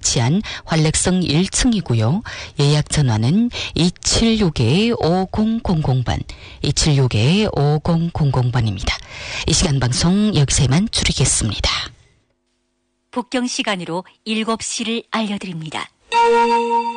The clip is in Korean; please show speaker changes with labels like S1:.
S1: 위치한 활렉성 1층이고요. 예약 전화는 276-5000번, 276-5000번입니다. 이 시간 방송 여기서만 줄이겠습니다.
S2: 북경 시간으로 7시를 알려드립니다.